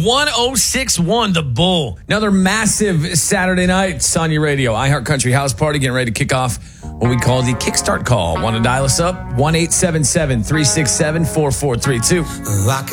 1061 The Bull. Another massive Saturday night on your radio. iHeart Country House Party getting ready to kick off what we call the Kickstart Call. Want to dial us up? 1-877-367-4432.